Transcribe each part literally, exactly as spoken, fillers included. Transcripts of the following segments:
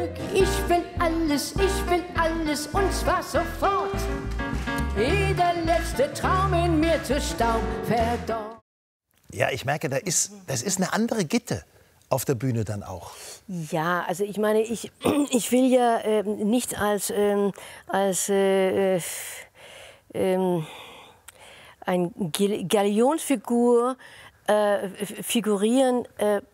Glück. Ich will alles, ich will alles und zwar sofort. Jeder letzte Traum in mir zu Staub verdorrt. Ja, ich merke, da ist, das ist eine andere Gitte auf der Bühne dann auch. Ja, also ich meine, ich, ich will ja äh, nicht als, ähm, als äh, äh, eine Galionsfigur äh, figurieren, äh,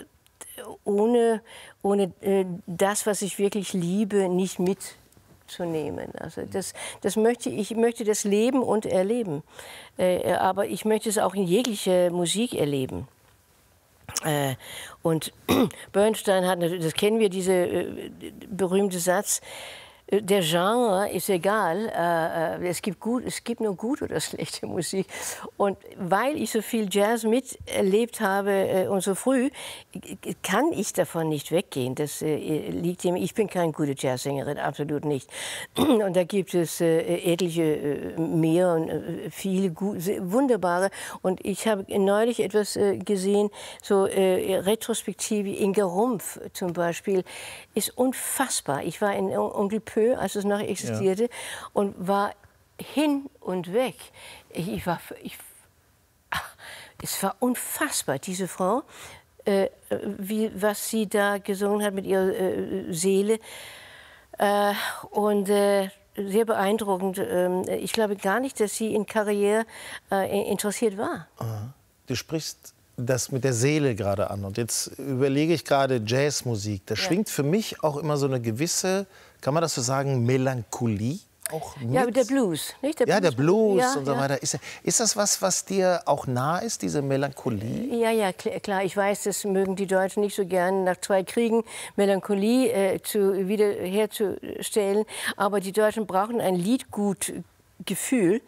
ohne, ohne äh, das, was ich wirklich liebe, nicht mitzunehmen. Also das, das möchte ich, ich möchte das leben und erleben. Äh, aber ich möchte es auch in jeglicher Musik erleben. Äh, und Bernstein hat, das kennen wir, dieser äh, berühmte Satz, der Genre ist egal, äh, es, gibt gut, es gibt nur gute oder schlechte Musik. Und weil ich so viel Jazz miterlebt habe äh, und so früh, kann ich davon nicht weggehen. Das äh, liegt ihm. Ich bin keine gute Jazzsängerin, absolut nicht. Und da gibt es äh, etliche äh, mehr und äh, viele gut, wunderbare. Und ich habe neulich etwas äh, gesehen, so äh, retrospektiv, Inge Rumpf zum Beispiel, ist unfassbar. Ich war in Onkel Pö, als es noch existierte, ja. Und war hin und weg. Ich war, ich, ach, es war unfassbar, diese Frau, äh, wie, was sie da gesungen hat mit ihrer äh, Seele. Äh, und äh, sehr beeindruckend. Äh, ich glaube gar nicht, dass sie in Karriere äh, interessiert war. Aha. Du sprichst das mit der Seele gerade an. Und jetzt überlege ich gerade Jazzmusik. Da ja. schwingt für mich auch immer so eine gewisse, kann man das so sagen, Melancholie auch mit? Ja, aber der Blues, nicht? Der ja, Blues. der Blues ja, und so ja. weiter. Ist, ist das was, was dir auch nah ist, diese Melancholie? Ja, ja, klar. Ich weiß, das mögen die Deutschen nicht so gern, nach zwei Kriegen Melancholie äh, zu, wiederherzustellen. Aber die Deutschen brauchen ein Liedgutgefühl.